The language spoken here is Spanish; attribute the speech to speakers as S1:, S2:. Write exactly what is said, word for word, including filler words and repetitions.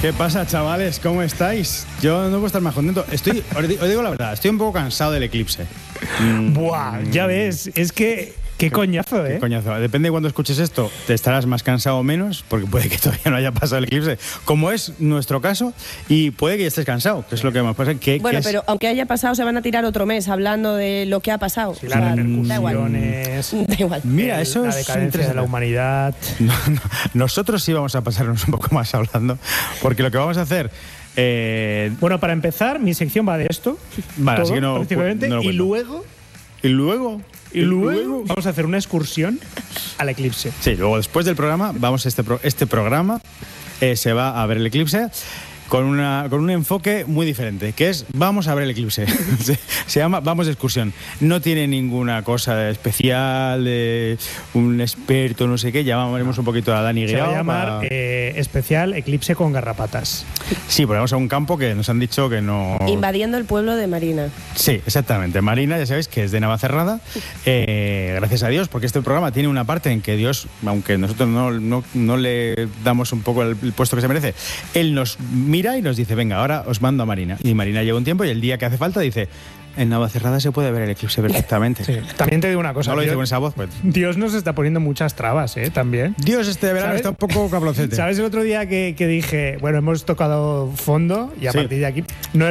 S1: ¿Qué pasa, chavales? ¿Cómo estáis? Yo no puedo estar más contento. Estoy, os digo, os digo la verdad, estoy un poco cansado del eclipse.
S2: Buah, ya ves, es que... Qué coñazo, ¿eh?
S1: Qué coñazo. Depende de cuando escuches esto, te estarás más cansado o menos, porque puede que todavía no haya pasado el eclipse, como es nuestro caso, y puede que ya estés cansado, que es lo que más pasa. Que,
S3: bueno,
S1: que
S3: pero
S1: es...
S3: aunque haya pasado, se van a tirar otro mes hablando de lo que ha pasado.
S2: Sí,
S3: o
S2: las
S3: sea,
S2: repercusiones,
S3: da igual. Da igual.
S1: Mira,
S2: el,
S1: eso
S2: la
S1: es
S2: decadencia de la humanidad.
S1: No, no, nosotros sí vamos a pasarnos un poco más hablando, porque lo que vamos a hacer... Eh...
S2: Bueno, para empezar, mi sección va de esto.
S1: Vale,
S2: todo,
S1: así que no,
S2: prácticamente,
S1: no lo
S2: y
S1: cuento.
S2: luego...
S1: ¿Y luego?
S2: Y luego vamos a hacer una excursión al eclipse.
S1: Sí, luego después del programa, vamos a este, pro, este programa eh, se va a ver el eclipse con, una, con un enfoque muy diferente, que es vamos a ver el eclipse. se, se llama Vamos de excursión. No tiene ninguna cosa especial, de un experto, no sé qué. Llamaremos un poquito a Dani
S2: Se va
S1: Guirao
S2: a llamar
S1: para...
S2: eh, especial eclipse con garrapatas.
S1: Sí, porque vamos a un campo que nos han dicho que no...
S3: Invadiendo el pueblo de Marina.
S1: Sí, exactamente. Marina, ya sabéis que es de Navacerrada. Eh, gracias a Dios, porque este programa tiene una parte en que Dios, aunque nosotros no, no, no le damos un poco el, el puesto que se merece, Él nos mira y nos dice, venga, ahora os mando a Marina. Y Marina lleva un tiempo y el día que hace falta dice, en Navacerrada se puede ver el eclipse perfectamente.
S2: Sí. También te digo una cosa.
S1: No lo dice
S2: Dios,
S1: con esa voz, pues.
S2: Dios nos está poniendo muchas trabas, ¿eh? También.
S1: Dios este verano
S2: ¿Sabes?
S1: está un poco cabroncete.
S2: ¿Sabes el otro día que, que dije, bueno, hemos tocado fondo y a
S1: Sí.
S2: partir de aquí no